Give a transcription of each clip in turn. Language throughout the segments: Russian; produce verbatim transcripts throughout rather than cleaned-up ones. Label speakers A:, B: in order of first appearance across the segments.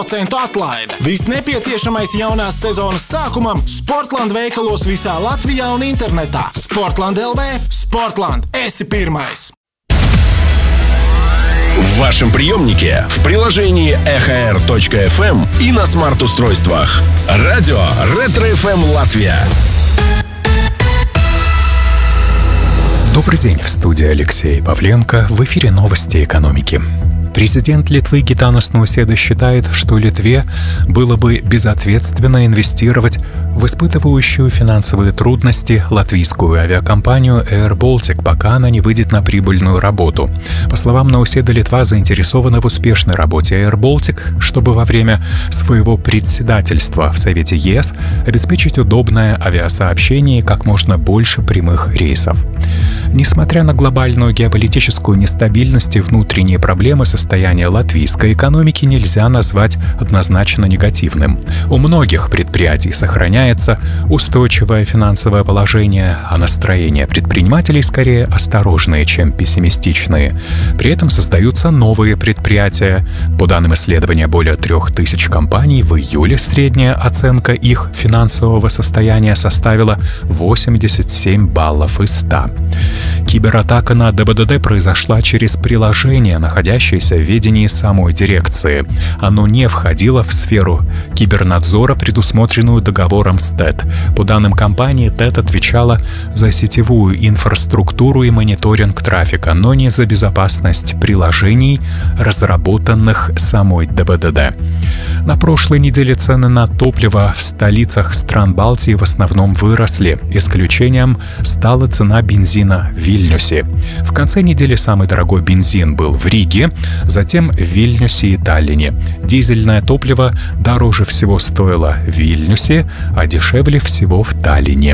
A: atlaide. Viss nepieciešamais jaunās sezonas sākumam Sportland veikalos visā Latvijā un internetā. Sportland L V. Sportland. Esi pirmais.
B: В вашем приемнике, в приложении эхо эр точка эф эм и на смарт-устройствах. Радио Ретро эф эм Латвия.
C: Добрый день, в студии Алексей Павленко, в эфире новости экономики. Президент Литвы Гитанас Науседа считает, что Литве было бы безответственно инвестировать в испытывающую финансовые трудности латвийскую авиакомпанию Air Baltic, пока она не выйдет на прибыльную работу. По словам Науседа, Литва заинтересована в успешной работе Air Baltic, чтобы во время своего председательства в Совете ЕС обеспечить удобное авиасообщение и как можно больше прямых рейсов. Несмотря на глобальную геополитическую нестабильность и внутренние проблемы, состояние латвийской экономики нельзя назвать однозначно негативным. У многих предприятий сохраняется устойчивое финансовое положение, а настроения предпринимателей скорее осторожные, чем пессимистичные. При этом создаются новые предприятия. По данным исследования более трех тысяч компаний, в июле средняя оценка их финансового состояния составила восемьдесят семь баллов из ста. Кибератака на дэ бэ дэ дэ произошла через приложение, находящееся в ведении самой дирекции. Оно не входило в сферу кибернадзора, предусмотренную договором с ТЭТ. По данным компании, ТЭТ отвечала за сетевую инфраструктуру и мониторинг трафика, но не за безопасность приложений, разработанных самой дэ бэ дэ дэ. На прошлой неделе цены на топливо в столицах стран Балтии в основном выросли. Исключением стала цена бензина в Вильнюсе. В конце недели самый дорогой бензин был в Риге, затем в Вильнюсе и Таллине. Дизельное топливо дороже всего стоило в Вильнюсе, а дешевле всего в Таллине.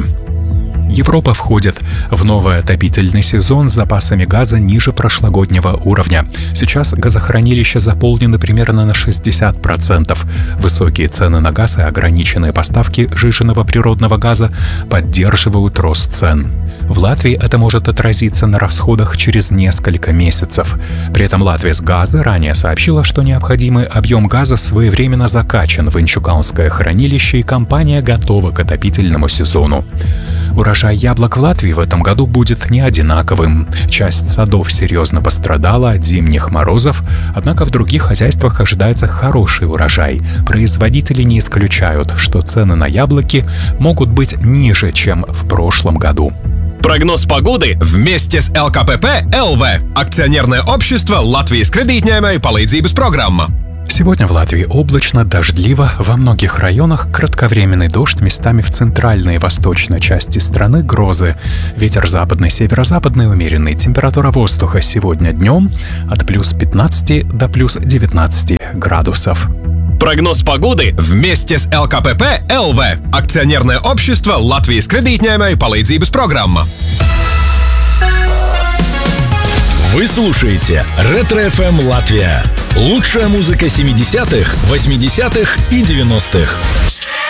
C: Европа входит в новый отопительный сезон с запасами газа ниже прошлогоднего уровня. Сейчас газохранилища заполнены примерно на шестьдесят процентов. Высокие цены на газ и ограниченные поставки сжиженного природного газа поддерживают рост цен. В Латвии это может отразиться на расходах через несколько месяцев. При этом Латвийсгаз ранее сообщила, что необходимый объем газа своевременно закачан в Инчукалнское хранилище, и компания готова к отопительному сезону. Урожай яблок в Латвии в этом году будет не одинаковым. Часть садов серьезно пострадала от зимних морозов, однако в других хозяйствах ожидается хороший урожай. Производители не исключают, что цены на яблоки могут быть ниже, чем в прошлом году.
D: Прогноз погоды вместе с эл ка пэ пэ эл вэ. Акционерное общество Латвijas kredītņēmēju palīdzības программа.
C: Сегодня в Латвии облачно, дождливо, во многих районах кратковременный дождь, местами в центральной и восточной части страны грозы. Ветер западный, северо-западный умеренный. Температура воздуха сегодня днем от плюс пятнадцати до плюс девятнадцати градусов.
D: Прогноз погоды вместе с эл ка пэ пэ эл вэ. Акционерное общество Латвijas kredītņēmēju palīdzības программа.
B: Вы слушаете Ретро эф эм Латвия. Лучшая музыка семидесятых, восьмидесятых и девяностых.